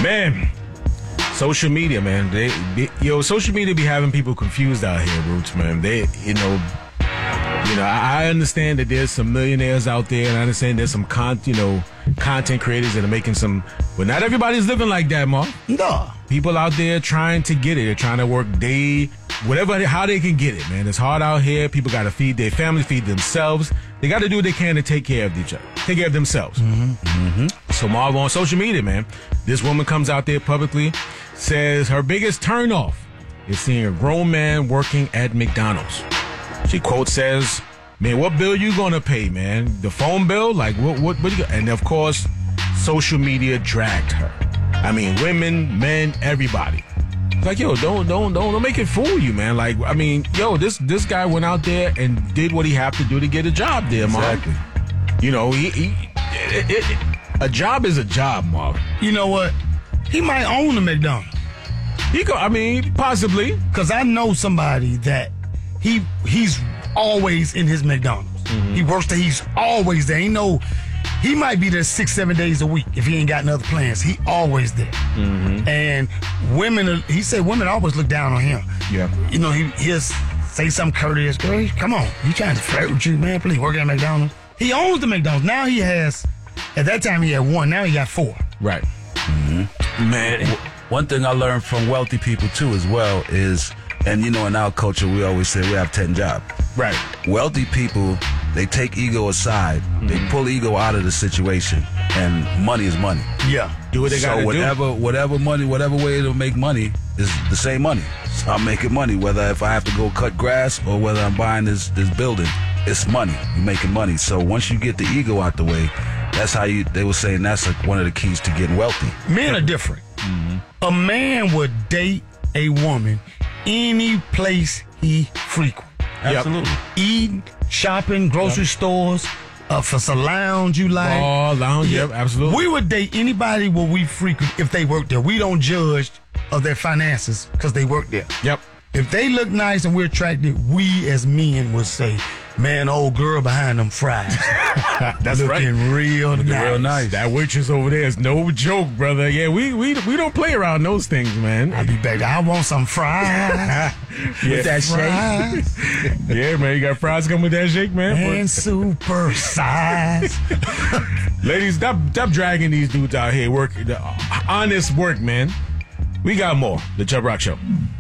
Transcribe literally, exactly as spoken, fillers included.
Man, social media, man. They, they, yo, social media be having people confused out here, Roots, man. They, you know, you know, I, I understand that there's some millionaires out there, and I understand there's some con, you know, content creators that are making some, but not everybody's living like that, Mark. No. People out there trying to get it. They're trying to work day, whatever, how they can get it, man. It's hard out here. People got to feed their family, feed themselves. They got to do what they can to take care of each other, take care of themselves. Mm-hmm. Mm-hmm. So Marv, on social media, man, this woman comes out there publicly, says her biggest turnoff is seeing a grown man working at McDonald's. She quote says, "Man, what bill you gonna pay, man? The phone bill? Like what? What? what you got?" And of course, social media dragged her. I mean, women, men, everybody. Like, yo, don't, don't, don't, don't make it fool you, man. Like, I mean, yo, this, this guy went out there and did what he had to do to get a job there, Mark. Exactly. You know, he, he it, it, it, a job is a job, Mark. You know what? He might own the McDonald's. He go, I mean, possibly. Because I know somebody that he he's always in his McDonald's. Mm-hmm. He works there. He's always there. Ain't no. He might be there six, seven days a week if he ain't got no other plans. He always there. Mm-hmm. And women, he said women always look down on him. Yeah. You know, he, he'll say something courteous. Girl, come on. He trying to flirt with you, man. Please work at McDonald's. He owns the McDonald's. Now he has, at that time he had one. Now he got four. Right. Mm-hmm. Man, one thing I learned from wealthy people, too, as well, is, and, you know, in our culture, we always say we have ten jobs. Right. Wealthy people, they take ego aside. Mm-hmm. They pull ego out of the situation, and money is money. Yeah. Do what they so gotta whatever, do. whatever money, whatever way to make money is the same money. So I'm making money, whether if I have to go cut grass or whether I'm buying this, this building. It's money. You're making money. So once you get the ego out the way, that's how you, they were saying that's like one of the keys to getting wealthy. Men are different. Mm-hmm. A man would date a woman any place he frequents. Absolutely. Yep. Eating, shopping, grocery yep. stores, uh, if it's a lounge you like. Oh, lounge, yeah. Yep, absolutely. We would date anybody where we frequent if they work there. We don't judge of their finances because they work there. Yep. If they look nice and we're attracted, we as men would say, man, old girl behind them fries. That's looking right. real looking nice. real nice. That waitress over there is no joke, brother. Yeah, we we we don't play around those things, man. I'll be back. I want some fries yeah. with that fries. shake. Yeah, man, you got fries coming with that shake, man. And super size. Ladies, stop stop dragging these dudes out here. Work the honest work, man. We got more. The Chubb Rock Show.